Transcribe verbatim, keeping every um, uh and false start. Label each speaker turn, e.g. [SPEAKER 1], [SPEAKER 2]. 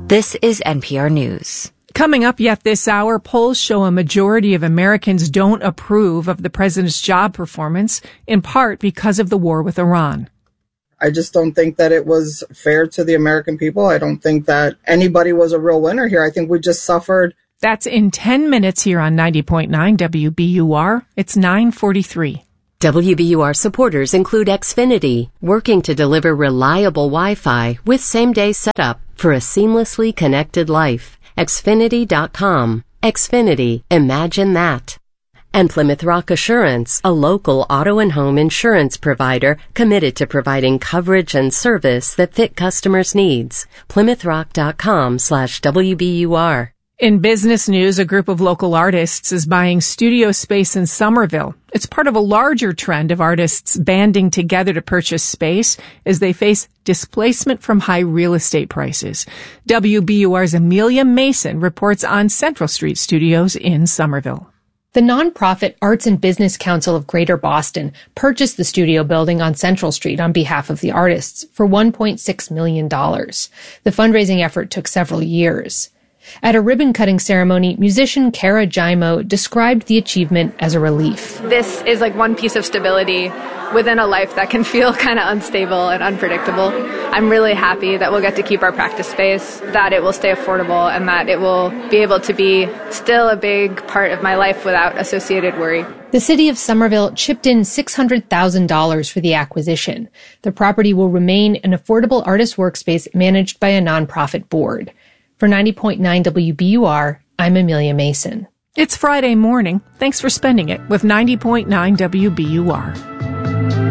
[SPEAKER 1] This is N P R News.
[SPEAKER 2] Coming up yet this hour, polls show a majority of Americans don't approve of the president's job performance, in part because of the war with Iran.
[SPEAKER 3] I just don't think that it was fair to the American people. I don't think that anybody was a real winner here. I think we just suffered.
[SPEAKER 2] That's in ten minutes here on ninety point nine W B U R. It's nine forty-three.
[SPEAKER 4] W B U R supporters include Xfinity, working to deliver reliable Wi-Fi with same-day setup for a seamlessly connected life. Xfinity dot com. Xfinity. Imagine that. And Plymouth Rock Assurance, a local auto and home insurance provider committed to providing coverage and service that fit customers' needs. Plymouth Rock dot com slash W B U R.
[SPEAKER 2] In business news, a group of local artists is buying studio space in Somerville. It's part of a larger trend of artists banding together to purchase space as they face displacement from high real estate prices. W B U R's Amelia Mason reports on Central Street Studios in Somerville.
[SPEAKER 5] The nonprofit Arts and Business Council of Greater Boston purchased the studio building on Central Street on behalf of the artists for one point six million dollars. The fundraising effort took several years. At a ribbon-cutting ceremony, musician Kara Jaimo described the achievement as a relief.
[SPEAKER 6] This is like one piece of stability within a life that can feel kind of unstable and unpredictable. I'm really happy that we'll get to keep our practice space, that it will stay affordable, and that it will be able to be still a big part of my life without associated worry.
[SPEAKER 5] The city of Somerville chipped in six hundred thousand dollars for the acquisition. The property will remain an affordable artist workspace managed by a nonprofit board. For ninety point nine W B U R, I'm Amelia Mason.
[SPEAKER 2] It's Friday morning. Thanks for spending it with ninety point nine W B U R.